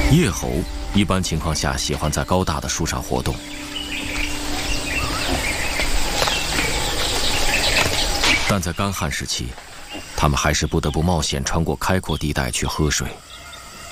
叶猴一般情况下喜欢在高大的树上活动，但在干旱时期，它们还是不得不冒险穿过开阔地带去喝水。